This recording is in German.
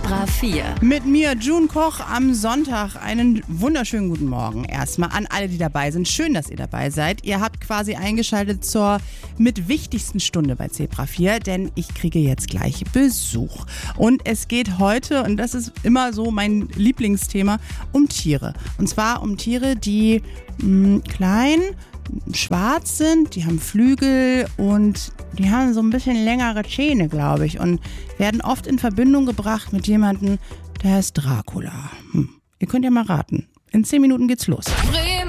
Zebra 4. Mit mir, June Koch, am Sonntag. Einen wunderschönen guten Morgen erstmal an alle, die dabei sind. Schön, dass ihr dabei seid. Ihr habt quasi eingeschaltet zur mit wichtigsten Stunde bei Zebra 4, denn ich kriege jetzt gleich Besuch. Und es geht heute, und das ist immer so mein Lieblingsthema, um Tiere. Und zwar um Tiere, die klein, schwarz sind, die haben Flügel und die haben so ein bisschen längere Zähne, glaube ich, und werden oft in Verbindung gebracht mit jemandem, der heißt Dracula. Ihr könnt ja mal raten. In 10 Minuten geht's los.